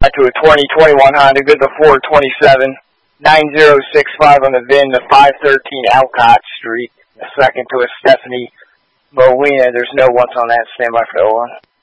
To a 2021 Honda, good to 427, 9065 on the VIN to 513 Alcott Street. The second to a Stephanie Molina. There's no ones on that. Stand by for the 01.